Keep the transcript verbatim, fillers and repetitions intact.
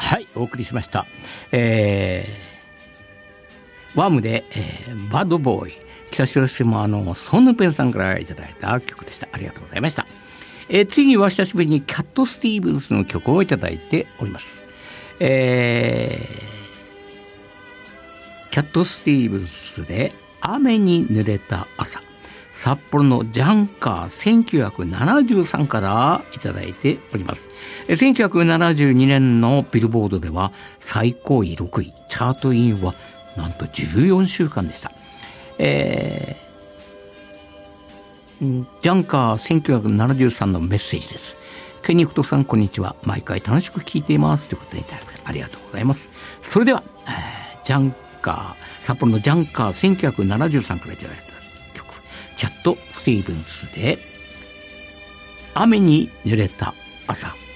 はい、お送りしました。えー、ワームで、えー、バッドボーイ、北広島のソンヌペンさんからいただいた曲でした。ありがとうございました。えー、次は久しぶりにキャットスティーブンスの曲をいただいております。えー、キャットスティーブンスで雨に濡れた朝、札幌のジャンカーせんきゅうひゃくななじゅうさんからいただいております。せんきゅうひゃくななじゅうにねんのビルボードでは最高位ろくい、チャートインはなんとじゅうよんしゅうかんでした。えー、ジャンカーせんきゅうひゃくななじゅうさんのメッセージです。ケニーフトさん、こんにちは。毎回楽しく聞いています。ということでいただきありがとうございます。それでは、えー、ジャンカー、札幌のジャンカーせんきゅうひゃくななじゅうさんからいただいたキャット・スティーブンスで雨に濡れた朝